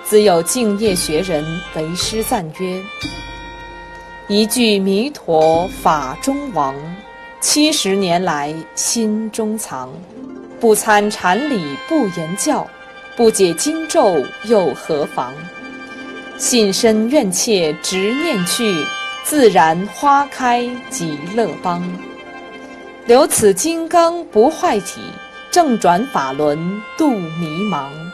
自有敬业学人为师赞曰：一句弥陀法中王，70年来心中藏。不参禅理不言教，不解经咒又何妨？信身愿切执念去，自然花开极乐邦。留此金刚不坏体，正转法轮度迷茫。